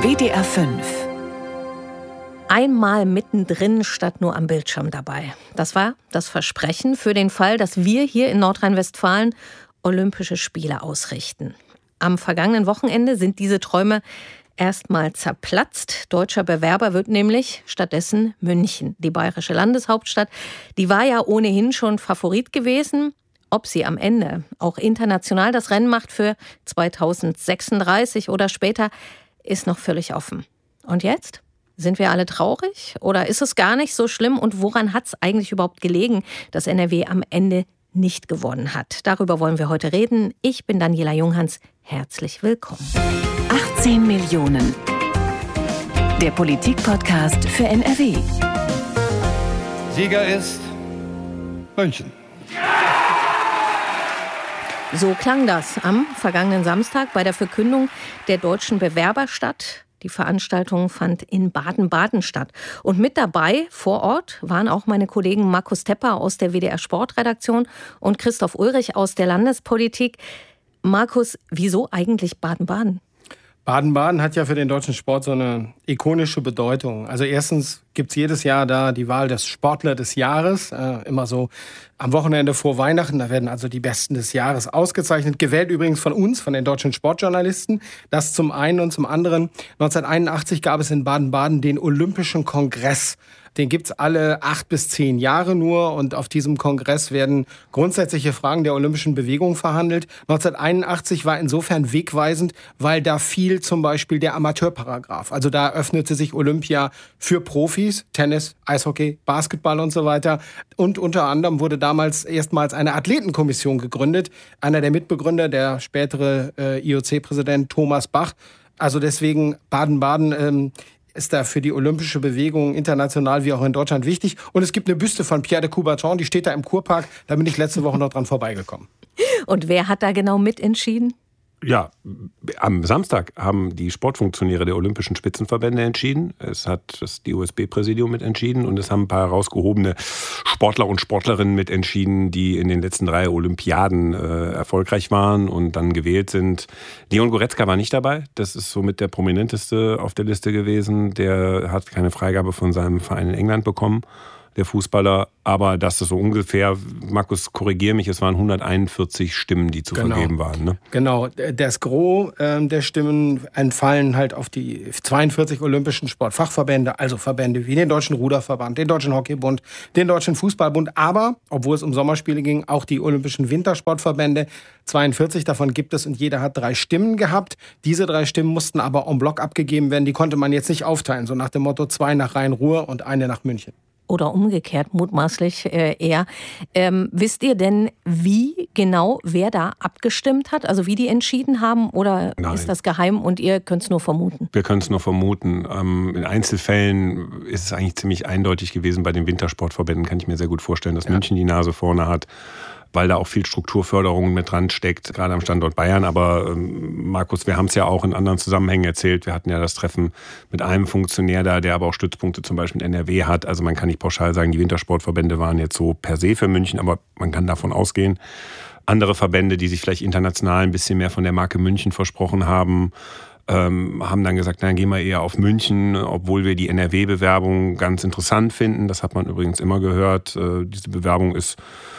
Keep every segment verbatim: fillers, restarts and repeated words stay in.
W D R fünf. Einmal mittendrin statt nur am Bildschirm dabei. Das war das Versprechen für den Fall, dass wir hier in Nordrhein-Westfalen Olympische Spiele ausrichten. Am vergangenen Wochenende sind diese Träume erstmal zerplatzt. Deutscher Bewerber wird nämlich stattdessen München. Die bayerische Landeshauptstadt, die war ja ohnehin schon Favorit gewesen. Ob sie am Ende auch international das Rennen macht für zweitausendsechsunddreißig oder später, ist noch völlig offen. Und jetzt? Sind wir alle traurig? Oder ist es gar nicht so schlimm? Und woran hat es eigentlich überhaupt gelegen, dass N R W am Ende nicht gewonnen hat? Darüber wollen wir heute reden. Ich bin Daniela Junghans. Herzlich willkommen. achtzehn Millionen. Der Politik-Podcast für N R W. Sieger ist München. So klang das am vergangenen Samstag bei der Verkündung der deutschen Bewerber statt. Die Veranstaltung fand in Baden-Baden statt. Und mit dabei vor Ort waren auch meine Kollegen Markus Tepper aus der W D R-Sportredaktion und Christoph Ulrich aus der Landespolitik. Markus, wieso eigentlich Baden-Baden? Baden-Baden hat ja für den deutschen Sport so eine ikonische Bedeutung. Also erstens gibt es jedes Jahr da die Wahl des Sportler des Jahres, äh, immer so am Wochenende vor Weihnachten. Da werden also die Besten des Jahres ausgezeichnet, gewählt übrigens von uns, von den deutschen Sportjournalisten. Das zum einen und zum anderen. neunzehnhunderteinundachtzig gab es in Baden-Baden den Olympischen Kongress. Den gibt's alle acht bis zehn Jahre nur und auf diesem Kongress werden grundsätzliche Fragen der olympischen Bewegung verhandelt. neunzehnhunderteinundachtzig war insofern wegweisend, weil da fiel zum Beispiel der Amateurparagraph. Also da öffnete sich Olympia für Profis, Tennis, Eishockey, Basketball und so weiter. Und unter anderem wurde damals erstmals eine Athletenkommission gegründet. Einer der Mitbegründer, der spätere äh, I O C-Präsident Thomas Bach. Also deswegen Baden-Baden ähm, ist da für die olympische Bewegung international wie auch in Deutschland wichtig. Und es gibt eine Büste von Pierre de Coubertin, die steht da im Kurpark. Da bin ich letzte Woche noch dran vorbeigekommen. Und wer hat da genau mitentschieden? Ja, am Samstag haben die Sportfunktionäre der Olympischen Spitzenverbände entschieden. Es hat das D O S B-Präsidium mitentschieden und es haben ein paar herausgehobene Sportler und Sportlerinnen mitentschieden, die in den letzten drei Olympiaden äh, erfolgreich waren und dann gewählt sind. Leon Goretzka war nicht dabei. Das ist somit der prominenteste auf der Liste gewesen. Der hat keine Freigabe von seinem Verein in England bekommen, der Fußballer. Aber das ist so ungefähr, Markus, korrigier mich, es waren hunderteinundvierzig Stimmen, die zu genau. vergeben waren. Ne? Genau, das Gros äh, der Stimmen entfallen halt auf die zweiundvierzig olympischen Sportfachverbände, also Verbände wie den Deutschen Ruderverband, den Deutschen Hockeybund, den Deutschen Fußballbund, aber, obwohl es um Sommerspiele ging, auch die Olympischen Wintersportverbände. zweiundvierzig davon gibt es und jeder hat drei Stimmen gehabt. Diese drei Stimmen mussten aber en bloc abgegeben werden, die konnte man jetzt nicht aufteilen, so nach dem Motto zwei nach Rhein-Ruhr und eine nach München. Oder umgekehrt, mutmaßlich äh, eher. Ähm, wisst ihr denn, wie genau, wer da abgestimmt hat? Also wie die entschieden haben? Oder Nein. Ist das geheim und ihr könnt es nur vermuten? Wir können es nur vermuten. Ähm, in Einzelfällen ist es eigentlich ziemlich eindeutig gewesen. Bei den Wintersportverbänden kann ich mir sehr gut vorstellen, dass ja. München die Nase vorne hat, weil da auch viel Strukturförderung mit dran steckt, gerade am Standort Bayern. Aber ähm, Markus, wir haben es ja auch in anderen Zusammenhängen erzählt. Wir hatten ja das Treffen mit einem Funktionär da, der aber auch Stützpunkte zum Beispiel in N R W hat. Also man kann nicht pauschal sagen, die Wintersportverbände waren jetzt so per se für München, aber man kann davon ausgehen. Andere Verbände, die sich vielleicht international ein bisschen mehr von der Marke München versprochen haben, ähm, haben dann gesagt, dann gehen wir eher auf München, obwohl wir die N R W-Bewerbung ganz interessant finden. Das hat man übrigens immer gehört. Äh, diese Bewerbung ist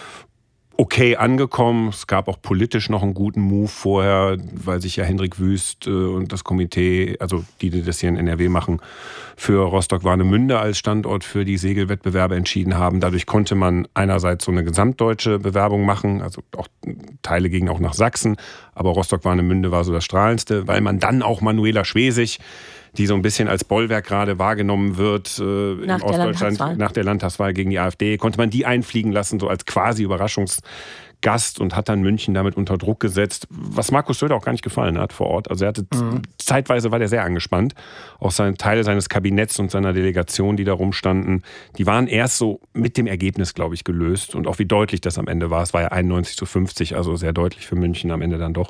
okay angekommen. Es gab auch politisch noch einen guten Move vorher, weil sich ja Hendrik Wüst und das Komitee, also die, die das hier in N R W machen, für Rostock-Warnemünde als Standort für die Segelwettbewerbe entschieden haben. Dadurch konnte man einerseits so eine gesamtdeutsche Bewerbung machen, also auch Teile gingen auch nach Sachsen, aber Rostock-Warnemünde war so das Strahlendste, weil man dann auch Manuela Schwesig, die so ein bisschen als Bollwerk gerade wahrgenommen wird äh, in Ostdeutschland nach der Landtagswahl gegen die AfD, konnte man die einfliegen lassen, so als quasi Überraschungsgast und hat dann München damit unter Druck gesetzt, was Markus Söder auch gar nicht gefallen hat vor Ort. Also er hatte mhm. zeitweise war der sehr angespannt. Auch seine Teile seines Kabinetts und seiner Delegation, die da rumstanden, die waren erst so mit dem Ergebnis, glaube ich, gelöst. Und auch wie deutlich das am Ende war. Es war ja einundneunzig zu fünfzig, also sehr deutlich für München am Ende dann doch.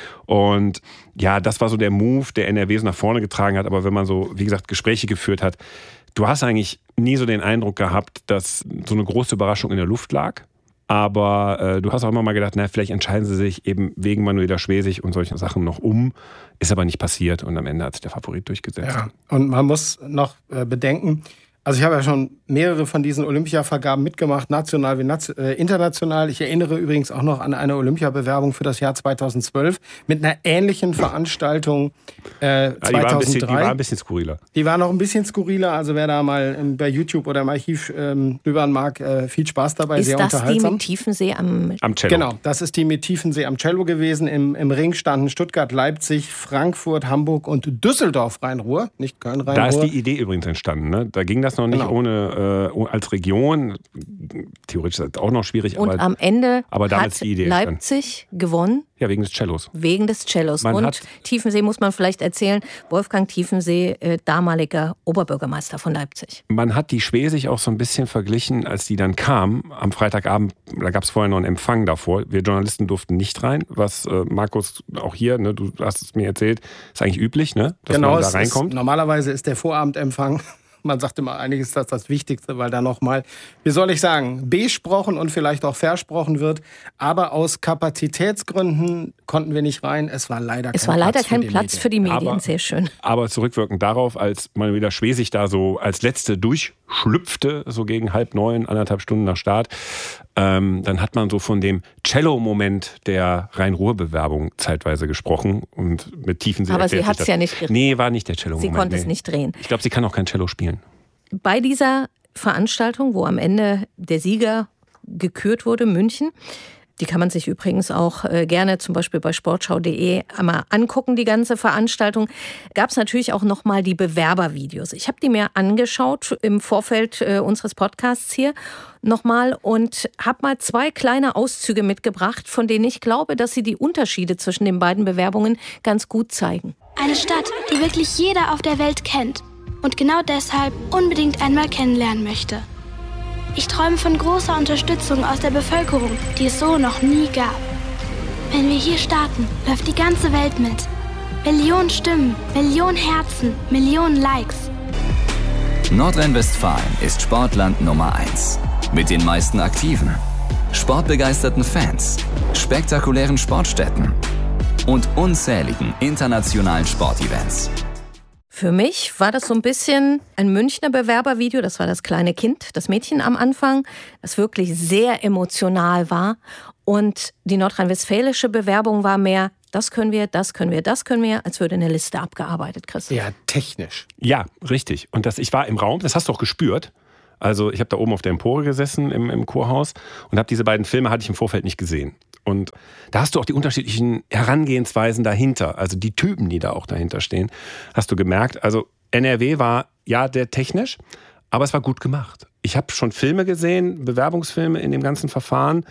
Und ja, das war so der Move, der N R W so nach vorne getragen hat. Aber wenn man so, wie gesagt, Gespräche geführt hat, du hast eigentlich nie so den Eindruck gehabt, dass so eine große Überraschung in der Luft lag. Aber äh, du hast auch immer mal gedacht, na, vielleicht entscheiden sie sich eben wegen Manuela Schwesig und solchen Sachen noch um. Ist aber nicht passiert und am Ende hat sich der Favorit durchgesetzt. Ja, und man muss noch äh, bedenken, also ich habe ja schon mehrere von diesen Olympiavergaben mitgemacht, national wie nat- äh, international. Ich erinnere übrigens auch noch an eine Olympiabewerbung für das Jahr zweitausendzwölf mit einer ähnlichen Veranstaltung äh, zweitausenddrei. Ja, die, war bisschen, die war ein bisschen skurriler. Die war noch ein bisschen skurriler, also wer da mal ähm, bei YouTube oder im Archiv ähm, rübern mag, äh, viel Spaß dabei, ist sehr das unterhaltsam. Ist die mit Tiefensee am... am Cello? Genau, das ist die mit Tiefensee am Cello gewesen. Im, im Ring standen Stuttgart, Leipzig, Frankfurt, Hamburg und Düsseldorf Rhein-Ruhr, nicht Köln-Rhein-Ruhr. Da ist die Idee übrigens entstanden, ne? Da ging das noch nicht genau. ohne äh, als Region. Theoretisch ist das auch noch schwierig. Und aber, am Ende aber hat die Idee Leipzig entstanden. gewonnen. Ja, wegen des Cellos. Wegen des Cellos. Man und Tiefensee muss man vielleicht erzählen. Wolfgang Tiefensee, äh, damaliger Oberbürgermeister von Leipzig. Man hat die Schwesig auch so ein bisschen verglichen, als die dann kam. Am Freitagabend, da gab es vorher noch einen Empfang davor. Wir Journalisten durften nicht rein. Was äh, Markus auch hier, ne, du hast es mir erzählt, ist eigentlich üblich, ne, dass genau, man da reinkommt. Ist, normalerweise ist der Vorabendempfang. Man sagt immer, eigentlich ist das das Wichtigste, weil da nochmal, wie soll ich sagen, besprochen und vielleicht auch versprochen wird. Aber aus Kapazitätsgründen konnten wir nicht rein. Es war leider es kein war leider Platz kein für Platz Medien. für die Medien. Aber, sehr schön. Aber zurückwirkend darauf, als man wieder Schwesig da so als Letzte durchschlüpfte, so gegen halb neun, anderthalb Stunden nach Start, ähm, dann hat man so von dem Cello-Moment der Rhein-Ruhr-Bewerbung zeitweise gesprochen und mit Tiefensee. Aber sie hat es ja nicht gerät. Nee, war nicht der Cello-Moment. Sie konnte nee. es nicht drehen. Ich glaube, sie kann auch kein Cello spielen. Bei dieser Veranstaltung, wo am Ende der Sieger gekürt wurde, München, die kann man sich übrigens auch äh, gerne zum Beispiel bei sportschau punkt de einmal angucken, die ganze Veranstaltung, gab es natürlich auch nochmal die Bewerbervideos. Ich habe die mir angeschaut im Vorfeld äh, unseres Podcasts hier nochmal und habe mal zwei kleine Auszüge mitgebracht, von denen ich glaube, dass sie die Unterschiede zwischen den beiden Bewerbungen ganz gut zeigen. Eine Stadt, die wirklich jeder auf der Welt kennt und genau deshalb unbedingt einmal kennenlernen möchte. Ich träume von großer Unterstützung aus der Bevölkerung, die es so noch nie gab. Wenn wir hier starten, läuft die ganze Welt mit. Millionen Stimmen, Millionen Herzen, Millionen Likes. Nordrhein-Westfalen ist Sportland Nummer eins. Mit den meisten Aktiven, sportbegeisterten Fans, spektakulären Sportstätten und unzähligen internationalen Sportevents. Für mich war das so ein bisschen ein Münchner Bewerbervideo. Das war das kleine Kind, das Mädchen am Anfang, das wirklich sehr emotional war. Und die nordrhein-westfälische Bewerbung war mehr, das können wir, das können wir, das können wir, als würde eine Liste abgearbeitet, Christoph. Ja, technisch. Ja, richtig. Und das, ich war im Raum, das hast du auch gespürt. Also ich habe da oben auf der Empore gesessen im, im Chorhaus und habe diese beiden Filme hatte ich im Vorfeld nicht gesehen. Und da hast du auch die unterschiedlichen Herangehensweisen dahinter, also die Typen, die da auch dahinter stehen, hast du gemerkt. Also N R W war ja der technisch, aber es war gut gemacht. Ich habe schon Filme gesehen, Bewerbungsfilme in dem ganzen Verfahren.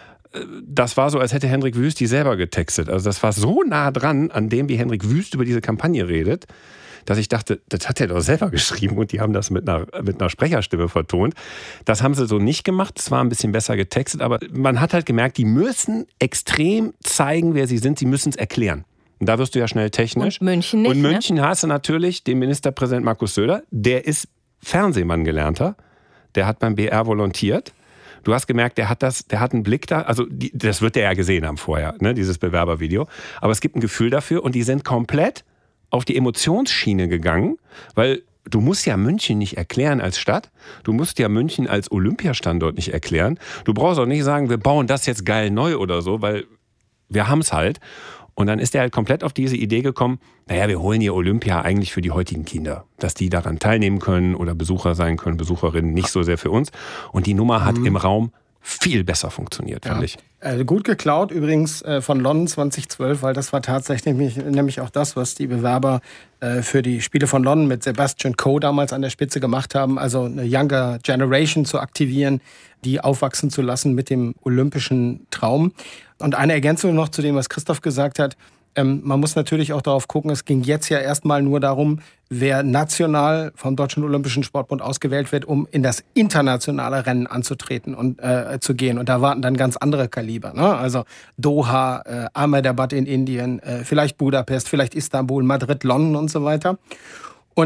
Das war so, als hätte Hendrik Wüst die selber getextet. Also das war so nah dran an dem, wie Hendrik Wüst über diese Kampagne redet, dass ich dachte, das hat er doch selber geschrieben und die haben das mit einer, mit einer Sprecherstimme vertont. Das haben sie so nicht gemacht, es war ein bisschen besser getextet, aber man hat halt gemerkt, die müssen extrem zeigen, wer sie sind, sie müssen es erklären. Und da wirst du ja schnell technisch. Und München nicht, Und München ne? hast du natürlich den Ministerpräsident Markus Söder, der ist Fernsehmann gelernter, der hat beim B R volontiert. Du hast gemerkt, der hat das, der hat einen Blick da, also die, das wird der ja gesehen haben vorher, ne, dieses Bewerbervideo. Aber es gibt ein Gefühl dafür und die sind komplett auf die Emotionsschiene gegangen, weil du musst ja München nicht erklären als Stadt, du musst ja München als Olympiastandort nicht erklären. Du brauchst auch nicht sagen, wir bauen das jetzt geil neu oder so, weil wir haben es halt. Und dann ist er halt komplett auf diese Idee gekommen, naja, wir holen hier Olympia eigentlich für die heutigen Kinder, dass die daran teilnehmen können oder Besucher sein können, Besucherinnen, nicht so sehr für uns. Und die Nummer hat mhm. im Raum viel besser funktioniert, fand ja. ich. Äh, gut geklaut übrigens äh, von London zweitausendzwölf, weil das war tatsächlich nämlich, nämlich auch das, was die Bewerber äh, für die Spiele von London mit Sebastian Coe damals an der Spitze gemacht haben, also eine Younger Generation zu aktivieren, die aufwachsen zu lassen mit dem olympischen Traum. Und eine Ergänzung noch zu dem, was Christoph gesagt hat. Ähm, man muss natürlich auch darauf gucken, es ging jetzt ja erstmal nur darum, wer national vom Deutschen Olympischen Sportbund ausgewählt wird, um in das internationale Rennen anzutreten und äh, zu gehen. Und da warten dann ganz andere Kaliber. Ne? Also Doha, äh, Ahmedabad in Indien, äh, vielleicht Budapest, vielleicht Istanbul, Madrid, London und so weiter. Und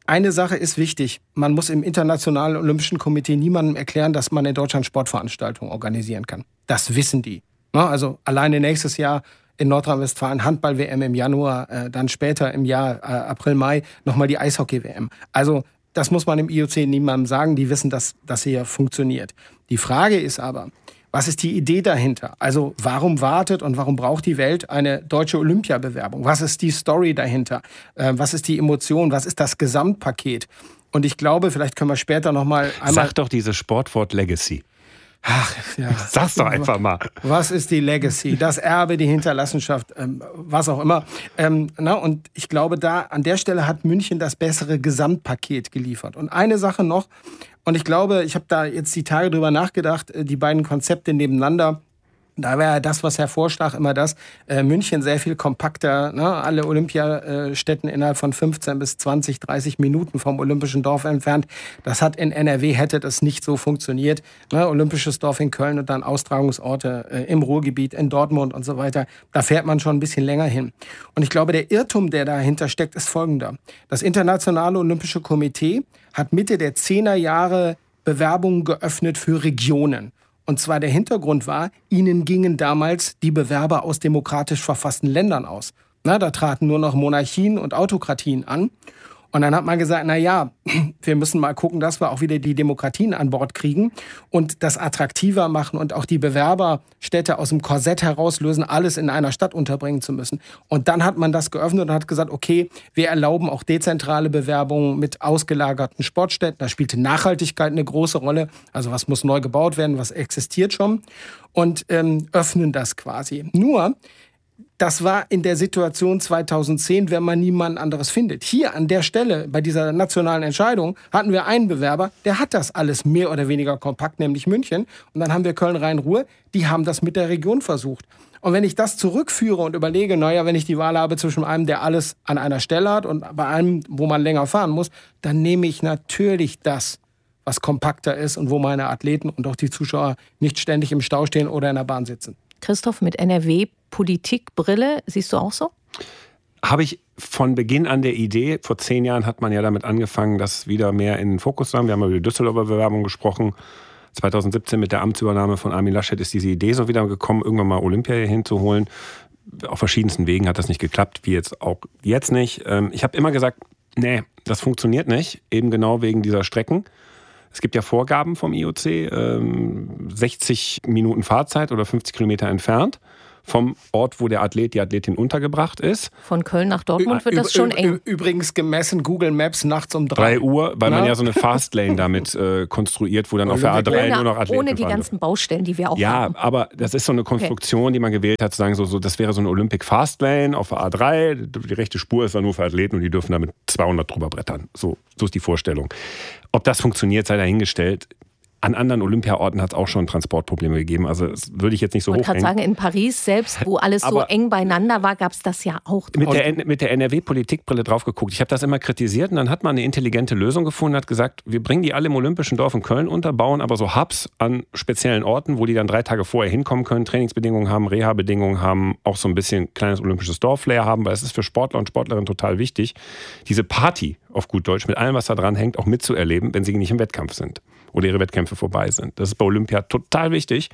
Eine Sache ist wichtig. Man muss im Internationalen Olympischen Komitee niemandem erklären, dass man in Deutschland Sportveranstaltungen organisieren kann. Das wissen die. Also alleine nächstes Jahr in Nordrhein-Westfalen Handball-W M im Januar, äh, dann später im Jahr äh, April, Mai nochmal die Eishockey-W M. Also das muss man im I O C niemandem sagen. Die wissen, dass das hier funktioniert. Die Frage ist aber, was ist die Idee dahinter? Also warum wartet und warum braucht die Welt eine deutsche Olympiabewerbung? Was ist die Story dahinter? Äh, was ist die Emotion? Was ist das Gesamtpaket? Und ich glaube, vielleicht können wir später nochmal einmal... Sag doch dieses Sportwort Legacy. Ach, ja. Sag's doch einfach mal. Was ist die Legacy? Das Erbe, die Hinterlassenschaft, ähm, was auch immer. Ähm, na, und ich glaube, da an der Stelle hat München das bessere Gesamtpaket geliefert. Und eine Sache noch, und ich glaube, ich habe da jetzt die Tage drüber nachgedacht, die beiden Konzepte nebeneinander. Da wäre das, was hervorstach, immer das, äh, München sehr viel kompakter, ne? Alle Olympiastätten innerhalb von fünfzehn bis zwanzig, dreißig Minuten vom Olympischen Dorf entfernt. Das hat in N R W, hätte das nicht so funktioniert. Ne? Olympisches Dorf in Köln und dann Austragungsorte äh, im Ruhrgebiet, in Dortmund und so weiter. Da fährt man schon ein bisschen länger hin. Und ich glaube, der Irrtum, der dahinter steckt, ist folgender. Das Internationale Olympische Komitee hat Mitte der zehner Jahre Bewerbungen geöffnet für Regionen. Und zwar der Hintergrund war, ihnen gingen damals die Bewerber aus demokratisch verfassten Ländern aus. Na, da traten nur noch Monarchien und Autokratien an. Und dann hat man gesagt, na ja, wir müssen mal gucken, dass wir auch wieder die Demokratien an Bord kriegen und das attraktiver machen und auch die Bewerberstädte aus dem Korsett herauslösen, alles in einer Stadt unterbringen zu müssen. Und dann hat man das geöffnet und hat gesagt, okay, wir erlauben auch dezentrale Bewerbungen mit ausgelagerten Sportstätten. Da spielte Nachhaltigkeit eine große Rolle. Also was muss neu gebaut werden, was existiert schon. Und ähm, öffnen das quasi. Nur... Das war in der Situation zweitausendzehn, wenn man niemand anderes findet. Hier an der Stelle, bei dieser nationalen Entscheidung, hatten wir einen Bewerber, der hat das alles mehr oder weniger kompakt, nämlich München. Und dann haben wir Köln-Rhein-Ruhr, die haben das mit der Region versucht. Und wenn ich das zurückführe und überlege, naja, wenn ich die Wahl habe zwischen einem, der alles an einer Stelle hat und bei einem, wo man länger fahren muss, dann nehme ich natürlich das, was kompakter ist und wo meine Athleten und auch die Zuschauer nicht ständig im Stau stehen oder in der Bahn sitzen. Christoph, mit N R W-Politikbrille, siehst du auch so? Habe ich von Beginn an der Idee, vor zehn Jahren hat man ja damit angefangen, das wieder mehr in den Fokus zu haben. Wir haben über die Düsseldorfer Bewerbung gesprochen. zweitausendsiebzehn mit der Amtsübernahme von Armin Laschet ist diese Idee so wieder gekommen, irgendwann mal Olympia hier hinzuholen. Auf verschiedensten Wegen hat das nicht geklappt, wie jetzt auch jetzt nicht. Ich habe immer gesagt, nee, das funktioniert nicht, eben genau wegen dieser Strecken. Es gibt ja Vorgaben vom I O C, ähm, sechzig Minuten Fahrzeit oder fünfzig Kilometer entfernt vom Ort, wo der Athlet, die Athletin untergebracht ist. Von Köln nach Dortmund wird das schon eng. Übrigens gemessen Google Maps nachts um drei. drei Uhr, weil Na? man ja so eine Fastlane damit äh, konstruiert, wo dann auf der A drei ohne, nur noch Athleten Ohne die ganzen fahren. Baustellen, die wir auch ja, haben. Ja, aber das ist so eine Konstruktion, okay. die man gewählt hat, zu sagen, so, so, das wäre so eine Olympic Fastlane auf der A drei. Die rechte Spur ist dann nur für Athleten und die dürfen damit zweihundert drüber brettern. So, so ist die Vorstellung. Ob das funktioniert, sei dahingestellt. An anderen Olympiaorten hat es auch schon Transportprobleme gegeben. Also das würde ich jetzt nicht so hochhängen. Ich wollte gerade sagen, in Paris selbst, wo alles so eng beieinander war, gab es das ja auch. Mit der, mit der N R W-Politikbrille drauf geguckt. Ich habe das immer kritisiert und dann hat man eine intelligente Lösung gefunden, hat gesagt, wir bringen die alle im Olympischen Dorf in Köln unter, bauen aber so Hubs an speziellen Orten, wo die dann drei Tage vorher hinkommen können, Trainingsbedingungen haben, Reha-Bedingungen haben, auch so ein bisschen kleines olympisches Dorf-Flair haben, weil es ist für Sportler und Sportlerinnen total wichtig, diese Party auf gut Deutsch mit allem, was da dran hängt, auch mitzuerleben, wenn sie nicht im Wettkampf sind oder ihre Wettkämpfe vorbei sind. Das ist bei Olympia total wichtig.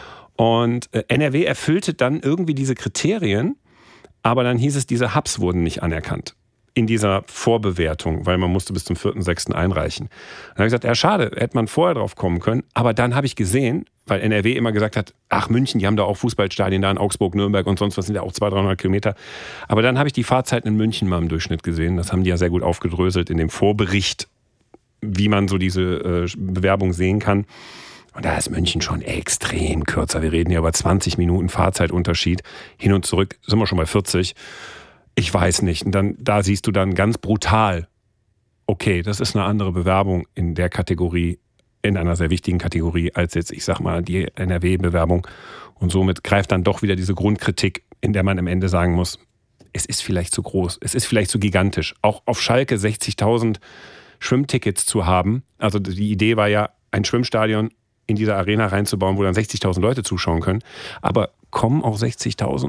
Und äh, N R W erfüllte dann irgendwie diese Kriterien, aber dann hieß es, diese Hubs wurden nicht anerkannt in dieser Vorbewertung, weil man musste bis zum vierten sechsten einreichen. Dann habe ich gesagt, ja schade, hätte man vorher drauf kommen können. Aber dann habe ich gesehen, weil N R W immer gesagt hat, ach München, die haben da auch Fußballstadien da in Augsburg, Nürnberg und sonst was, sind ja auch zweihundert, dreihundert Kilometer. Aber dann habe ich die Fahrzeiten in München mal im Durchschnitt gesehen. Das haben die ja sehr gut aufgedröselt in dem Vorbericht, wie man so diese äh, Bewerbung sehen kann. Und da ist München schon extrem kürzer. Wir reden hier über zwanzig Minuten Fahrzeitunterschied. Hin und zurück sind wir schon bei vierzig. Ich weiß nicht. Und dann, da siehst du dann ganz brutal, okay, das ist eine andere Bewerbung in der Kategorie, in einer sehr wichtigen Kategorie, als jetzt, ich sag mal, die N R W-Bewerbung. Und somit greift dann doch wieder diese Grundkritik, in der man am Ende sagen muss, es ist vielleicht zu groß, es ist vielleicht zu gigantisch. Auch auf Schalke sechzigtausend Schwimmtickets zu haben. Also die Idee war ja, ein Schwimmstadion in diese Arena reinzubauen, wo dann sechzigtausend Leute zuschauen können. Aber kommen auch sechzigtausend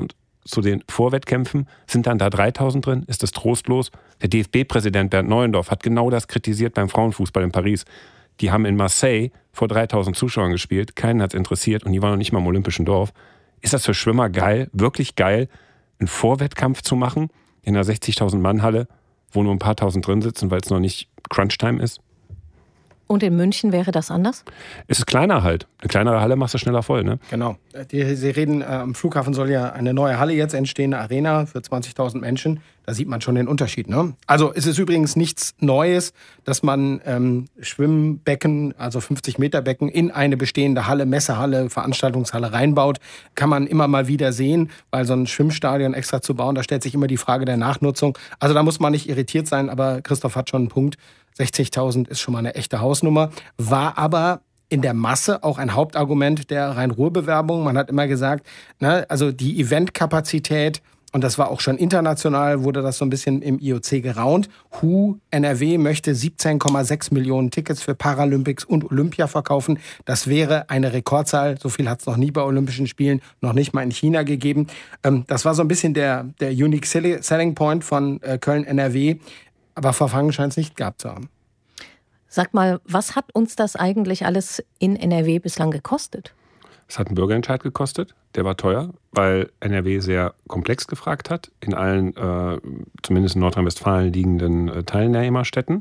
zu den Vorwettkämpfen. Sind dann da dreitausend drin? Ist das trostlos? Der D F B-Präsident Bernd Neuendorf hat genau das kritisiert beim Frauenfußball in Paris. Die haben in Marseille vor dreitausend Zuschauern gespielt. Keinen hat es interessiert und die waren noch nicht mal im Olympischen Dorf. Ist das für Schwimmer geil, wirklich geil, einen Vorwettkampf zu machen in einer sechzigtausend Mann Halle, wo nur ein paar tausend drin sitzen, weil es noch nicht Crunch-Time ist? Und in München wäre das anders? Es ist kleiner halt. Eine kleinere Halle machst du schneller voll, ne? Genau. Die, Sie reden, äh, am Flughafen soll ja eine neue Halle jetzt entstehen, eine Arena für zwanzigtausend Menschen. Da sieht man schon den Unterschied, ne? Also es ist übrigens nichts Neues, dass man ähm, Schwimmbecken, also fünfzig Meter Becken, in eine bestehende Halle, Messehalle, Veranstaltungshalle reinbaut. Kann man immer mal wieder sehen, weil so ein Schwimmstadion extra zu bauen, da stellt sich immer die Frage der Nachnutzung. Also da muss man nicht irritiert sein, aber Christoph hat schon einen Punkt. sechzigtausend ist schon mal eine echte Hausnummer, war aber in der Masse auch ein Hauptargument der Rhein-Ruhr-Bewerbung. Man hat immer gesagt, ne, also die Eventkapazität, und das war auch schon international, wurde das so ein bisschen im I O C geraunt. W H O N R W möchte siebzehn Komma sechs Millionen Tickets für Paralympics und Olympia verkaufen. Das wäre eine Rekordzahl. So viel hat es noch nie bei Olympischen Spielen, noch nicht mal in China gegeben. Das war so ein bisschen der, der Unique Selling Point von Köln-N R W. Aber Verfangen scheint es nicht gehabt zu haben. Sag mal, was hat uns das eigentlich alles in N R W bislang gekostet? Es hat einen Bürgerentscheid gekostet, der war teuer, weil N R W sehr komplex gefragt hat, in allen, äh, zumindest in Nordrhein-Westfalen liegenden äh, Teilnehmerstädten.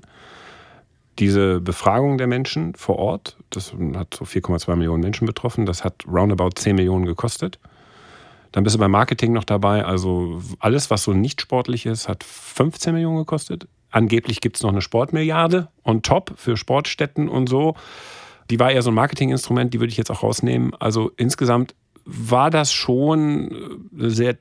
Diese Befragung der Menschen vor Ort, das hat so vier Komma zwei Millionen Menschen betroffen, das hat roundabout zehn Millionen gekostet. Dann bist du beim Marketing noch dabei, also alles, was so nicht sportlich ist, hat fünfzehn Millionen gekostet. Angeblich gibt es noch eine Sportmilliarde on top für Sportstätten und so. Die war eher so ein Marketinginstrument, die würde ich jetzt auch rausnehmen. Also insgesamt war das schon eine sehr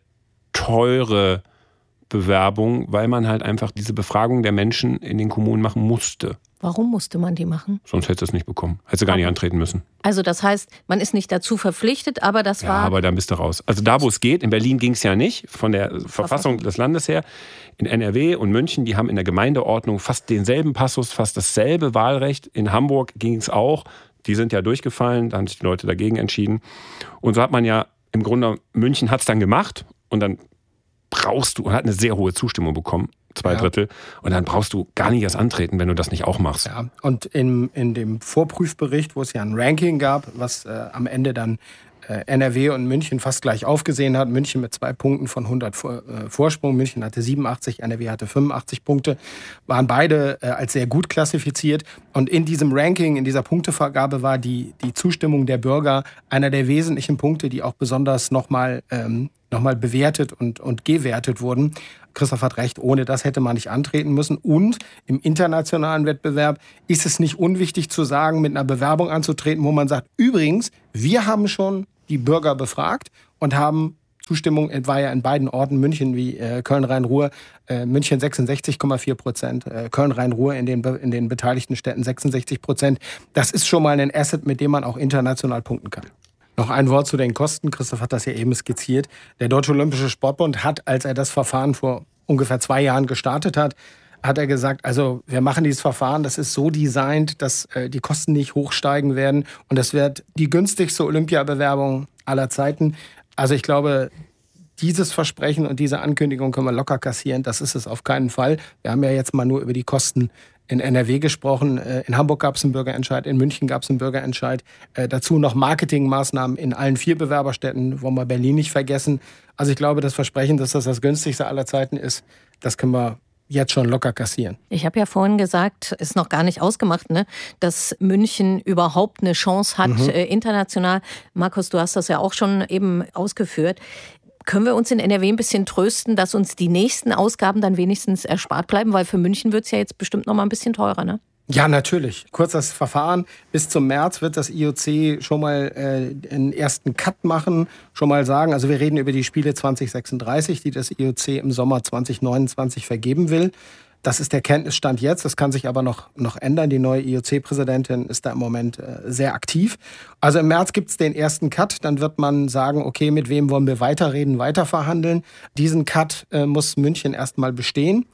teure Bewerbung, weil man halt einfach diese Befragung der Menschen in den Kommunen machen musste. Warum musste man die machen? Sonst hättest du es nicht bekommen. Hättest du gar nicht antreten müssen. Also das heißt, man ist nicht dazu verpflichtet, aber das ja, war... Ja, aber da bist du raus. Also da, wo es geht, in Berlin ging es ja nicht, von der Verfassung. Verfassung des Landes her. In N R W und München, die haben in der Gemeindeordnung fast denselben Passus, fast dasselbe Wahlrecht. In Hamburg ging es auch. Die sind ja durchgefallen, da haben sich die Leute dagegen entschieden. Und so hat man ja im Grunde, München hat es dann gemacht und dann brauchst du, und hat eine sehr hohe Zustimmung bekommen, zwei ja. Drittel, und dann brauchst du gar nicht erst antreten, wenn du das nicht auch machst. Ja, und in, in dem Vorprüfbericht, wo es ja ein Ranking gab, was äh, am Ende dann äh, N R W und München fast gleich aufgesehen hat, München mit zwei Punkten von hundert vor, äh, Vorsprung, München hatte siebenundachtzig, N R W hatte fünfundachtzig Punkte, waren beide äh, als sehr gut klassifiziert. Und in diesem Ranking, in dieser Punktevergabe war die, die Zustimmung der Bürger einer der wesentlichen Punkte, die auch besonders nochmal ähm, nochmal bewertet und, und gewertet wurden. Christoph hat recht, ohne das hätte man nicht antreten müssen. Und im internationalen Wettbewerb ist es nicht unwichtig zu sagen, mit einer Bewerbung anzutreten, wo man sagt, übrigens, wir haben schon die Bürger befragt und haben Zustimmung, war ja in beiden Orten, München wie äh, Köln-Rhein-Ruhr, äh, München sechsundsechzig Komma vier Prozent, äh, Köln-Rhein-Ruhr in den, in den beteiligten Städten sechsundsechzig Prozent. Das ist schon mal ein Asset, mit dem man auch international punkten kann. Noch ein Wort zu den Kosten. Christoph hat das ja eben skizziert. Der Deutsche Olympische Sportbund hat, als er das Verfahren vor ungefähr zwei Jahren gestartet hat, hat er gesagt, also wir machen dieses Verfahren, das ist so designt, dass äh, die Kosten nicht hochsteigen werden. Und das wird die günstigste Olympiabewerbung aller Zeiten. Also ich glaube, dieses Versprechen und diese Ankündigung können wir locker kassieren. Das ist es auf keinen Fall. Wir haben ja jetzt mal nur über die Kosten in N R W gesprochen. In Hamburg gab es einen Bürgerentscheid, in München gab es einen Bürgerentscheid. Äh, dazu noch Marketingmaßnahmen in allen vier Bewerberstädten, wollen wir Berlin nicht vergessen. Also ich glaube, das Versprechen, dass das das günstigste aller Zeiten ist, das können wir jetzt schon locker kassieren. Ich habe ja vorhin gesagt, ist noch gar nicht ausgemacht, ne, dass München überhaupt eine Chance hat, mhm. äh, international. Markus, du hast das ja auch schon eben ausgeführt. Können wir uns in N R W ein bisschen trösten, dass uns die nächsten Ausgaben dann wenigstens erspart bleiben? Weil für München wird es ja jetzt bestimmt noch mal ein bisschen teurer, ne? Ja, natürlich. Kurz das Verfahren. Bis zum März wird das I O C schon mal äh, einen ersten Cut machen, schon mal sagen. Also wir reden über die Spiele zwanzig sechsunddreißig, die das I O C im Sommer zwanzig neunundzwanzig vergeben will. Das ist der Kenntnisstand jetzt. Das kann sich aber noch, noch ändern. Die neue I O C-Präsidentin ist da im Moment äh, sehr aktiv. Also im März gibt es den ersten Cut. Dann wird man sagen, okay, mit wem wollen wir weiterreden, weiterverhandeln. Diesen Cut äh, muss München erstmal bestehen.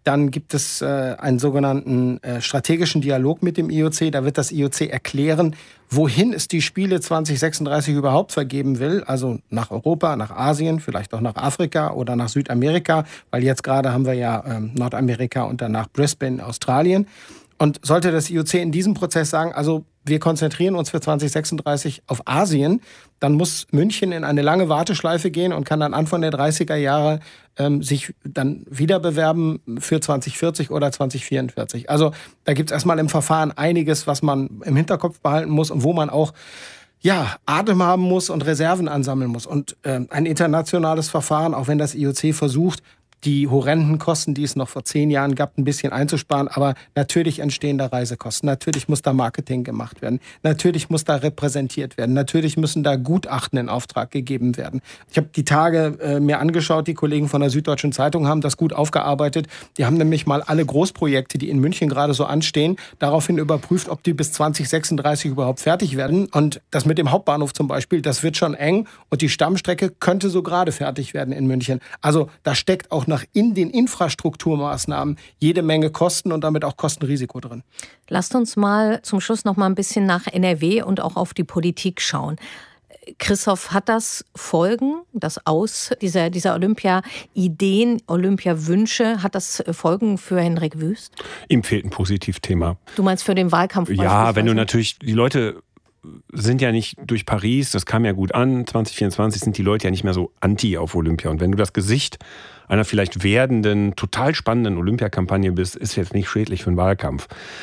Dann gibt es äh, einen sogenannten äh, strategischen Dialog mit dem I O C. Da wird das I O C erklären, wohin es die Spiele zwanzig sechsunddreißig überhaupt vergeben will. Also nach Europa, nach Asien, vielleicht auch nach Afrika oder nach Südamerika. Weil jetzt gerade haben wir ja ähm, Nordamerika und danach Brisbane, Australien. Und sollte das I O C in diesem Prozess sagen, also wir konzentrieren uns für zwanzig sechsunddreißig auf Asien, dann muss München in eine lange Warteschleife gehen und kann dann Anfang der dreißiger Jahre ähm, sich dann wieder bewerben für zwanzig vierzig oder zwanzig vierundvierzig. Also da gibt es erstmal im Verfahren einiges, was man im Hinterkopf behalten muss und wo man auch ja, Atem haben muss und Reserven ansammeln muss. Und äh, ein internationales Verfahren, auch wenn das I O C versucht, die horrenden Kosten, die es noch vor zehn Jahren gab, ein bisschen einzusparen. Aber natürlich entstehen da Reisekosten. Natürlich muss da Marketing gemacht werden. Natürlich muss da repräsentiert werden. Natürlich müssen da Gutachten in Auftrag gegeben werden. Ich habe die Tage äh, mir angeschaut, die Kollegen von der Süddeutschen Zeitung haben das gut aufgearbeitet. Die haben nämlich mal alle Großprojekte, die in München gerade so anstehen, daraufhin überprüft, ob die bis zwanzig sechsunddreißig überhaupt fertig werden. Und das mit dem Hauptbahnhof zum Beispiel, das wird schon eng. Und die Stammstrecke könnte so gerade fertig werden in München. Also da steckt auch nach in den Infrastrukturmaßnahmen jede Menge Kosten und damit auch Kostenrisiko drin. Lasst uns mal zum Schluss noch mal ein bisschen nach N R W und auch auf die Politik schauen. Christoph, hat das Folgen, das Aus dieser, dieser Olympia-Ideen, Olympia-Wünsche, hat das Folgen für Henrik Wüst? Ihm fehlt ein Positivthema. Du meinst für den Wahlkampf? Ja, wenn du natürlich, die Leute sind ja nicht durch Paris, das kam ja gut an, zwanzig vierundzwanzig sind die Leute ja nicht mehr so anti auf Olympia. Und wenn du das Gesicht einer vielleicht werdenden, total spannenden Olympiakampagne bist, ist jetzt nicht schädlich für den Wahlkampf.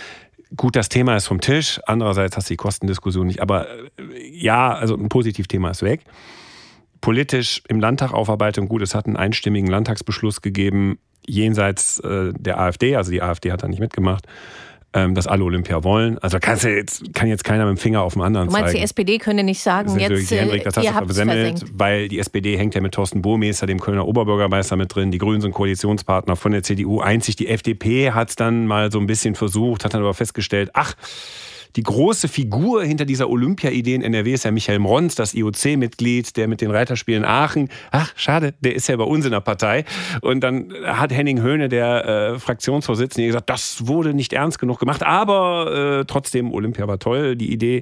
Gut, das Thema ist vom Tisch, andererseits hast du die Kostendiskussion nicht, aber ja, also ein Positivthema ist weg. Politisch im Landtag Aufarbeitung, gut, es hat einen einstimmigen Landtagsbeschluss gegeben, jenseits äh, der AfD, also die AfD hat da nicht mitgemacht, dass alle Olympia wollen. Also kannst du jetzt, kann jetzt keiner mit dem Finger auf den anderen zeigen. Du meinst, zeigen. Die S P D könnte nicht sagen, jetzt Henrik, das hast ihr du habt versemmelt, weil die S P D hängt ja mit Thorsten Burmester, dem Kölner Oberbürgermeister, mit drin. Die Grünen sind Koalitionspartner von der C D U. Einzig die F D P hat es dann mal so ein bisschen versucht, hat dann aber festgestellt, ach, die große Figur hinter dieser Olympia-Idee in N R W ist ja Michael Mrons, das I O C-Mitglied, der mit den Reiterspielen Aachen. Ach, schade, der ist ja bei uns in der Partei. Und dann hat Henning Höhne, der äh, Fraktionsvorsitzende, gesagt, das wurde nicht ernst genug gemacht. Aber äh, trotzdem, Olympia war toll, die Idee.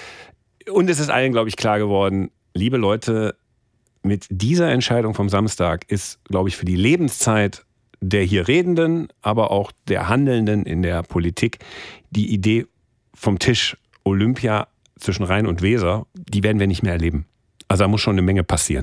Und es ist allen, glaube ich, klar geworden, liebe Leute, mit dieser Entscheidung vom Samstag ist, glaube ich, für die Lebenszeit der hier Redenden, aber auch der Handelnden in der Politik die Idee vom Tisch Olympia zwischen Rhein und Weser, die werden wir nicht mehr erleben. Also da muss schon eine Menge passieren.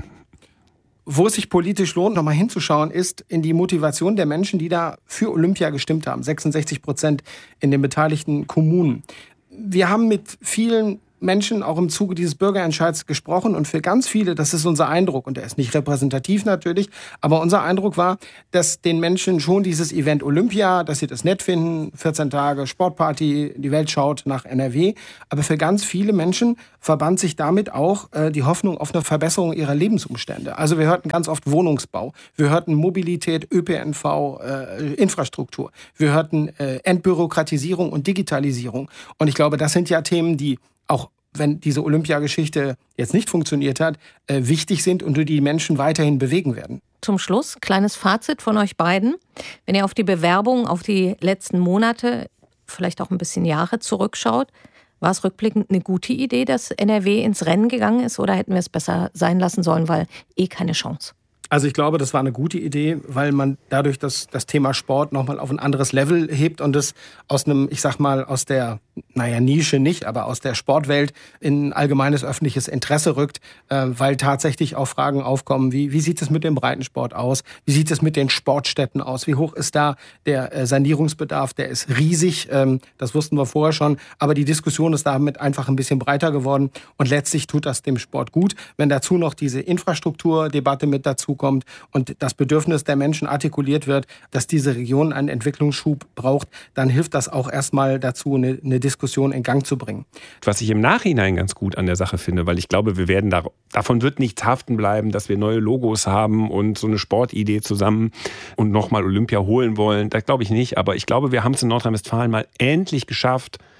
Wo es sich politisch lohnt, nochmal hinzuschauen, ist in die Motivation der Menschen, die da für Olympia gestimmt haben. sechsundsechzig Prozent in den beteiligten Kommunen. Wir haben mit vielen Menschen auch im Zuge dieses Bürgerentscheids gesprochen und für ganz viele, das ist unser Eindruck, und der ist nicht repräsentativ natürlich, aber unser Eindruck war, dass den Menschen schon dieses Event Olympia, dass sie das nett finden, vierzehn Tage Sportparty, die Welt schaut nach N R W, aber für ganz viele Menschen verband sich damit auch äh, die Hoffnung auf eine Verbesserung ihrer Lebensumstände. Also wir hörten ganz oft Wohnungsbau, wir hörten Mobilität, Ö P N V, äh, Infrastruktur, wir hörten äh, Entbürokratisierung und Digitalisierung. Und ich glaube, das sind ja Themen, die auch wenn diese Olympiageschichte jetzt nicht funktioniert hat, äh, wichtig sind und die Menschen weiterhin bewegen werden. Zum Schluss, kleines Fazit von euch beiden. Wenn ihr auf die Bewerbung, auf die letzten Monate, vielleicht auch ein bisschen Jahre zurückschaut, war es rückblickend eine gute Idee, dass N R W ins Rennen gegangen ist, oder hätten wir es besser sein lassen sollen, weil eh keine Chance? Also ich glaube, das war eine gute Idee, weil man dadurch das, das Thema Sport nochmal auf ein anderes Level hebt und es aus einem, ich sag mal, aus der, naja, Nische nicht, aber aus der Sportwelt in allgemeines öffentliches Interesse rückt, äh, weil tatsächlich auch Fragen aufkommen, wie, wie sieht es mit dem Breitensport aus? Wie sieht es mit den Sportstätten aus? Wie hoch ist da der äh, Sanierungsbedarf? Der ist riesig, ähm, das wussten wir vorher schon, aber die Diskussion ist damit einfach ein bisschen breiter geworden und letztlich tut das dem Sport gut. Wenn dazu noch diese Infrastrukturdebatte mit dazu kommt und das Bedürfnis der Menschen artikuliert wird, dass diese Region einen Entwicklungsschub braucht, dann hilft das auch erstmal dazu, eine, eine Diskussion in Gang zu bringen. Was ich im Nachhinein ganz gut an der Sache finde, weil ich glaube, wir werden da, davon wird nichts haften bleiben, dass wir neue Logos haben und so eine Sportidee zusammen und nochmal Olympia holen wollen. Das glaube ich nicht, aber ich glaube, wir haben es in Nordrhein-Westfalen mal endlich geschafft,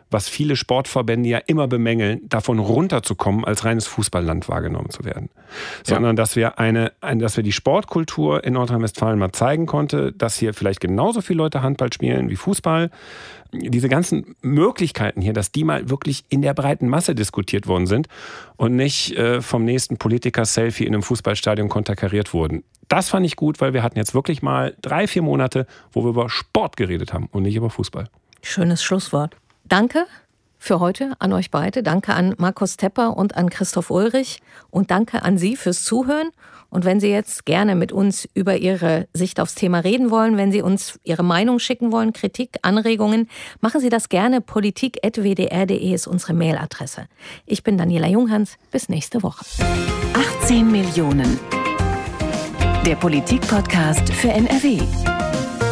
was viele Sportverbände ja immer bemängeln, davon runterzukommen, als reines Fußballland wahrgenommen zu werden. Sondern, ja. dass wir eine, eine, dass wir die Sportkultur in Nordrhein-Westfalen mal zeigen konnte, dass hier vielleicht genauso viele Leute Handball spielen wie Fußball. Diese ganzen Möglichkeiten hier, dass die mal wirklich in der breiten Masse diskutiert worden sind und nicht äh, vom nächsten Politiker-Selfie in einem Fußballstadion konterkariert wurden. Das fand ich gut, weil wir hatten jetzt wirklich mal drei, vier Monate, wo wir über Sport geredet haben und nicht über Fußball. Schönes Schlusswort. Danke für heute an euch beide. Danke an Markus Tepper und an Christoph Ulrich. Und danke an Sie fürs Zuhören. Und wenn Sie jetzt gerne mit uns über Ihre Sicht aufs Thema reden wollen, wenn Sie uns Ihre Meinung schicken wollen, Kritik, Anregungen, machen Sie das gerne. politik at w d r punkt d e ist unsere Mailadresse. Ich bin Daniela Junghans. Bis nächste Woche. achtzehn Millionen. Der Politik-Podcast für N R W.